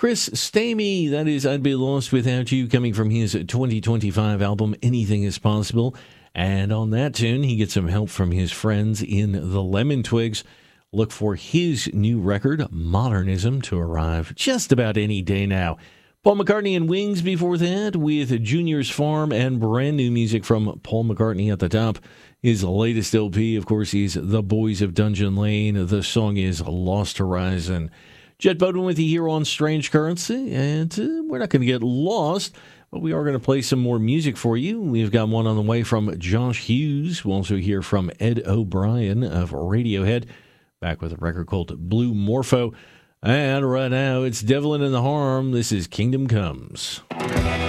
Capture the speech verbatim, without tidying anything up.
Chris Stamey, that is I'd Be Lost Without You, coming from his twenty twenty-five album, Anything Is Possible. And on that tune, he gets some help from his friends in the Lemon Twigs. Look for his new record, Modernism, to arrive just about any day now. Paul McCartney and Wings before that, with Junior's Farm and brand new music from Paul McCartney at the top. His latest L P, of course, is The Boys of Dungeon Lane. The song is Lost Horizon. Jet Bowden with you here on Strange Currency, and uh, we're not going to get lost, but we are going to play some more music for you. We've got one on the way from Josh Hughes. We'll also hear from Ed O'Brien of Radiohead, back with a record called Blue Morpho. And right now, it's Devlin and the Harm. This is Kingdom Comes.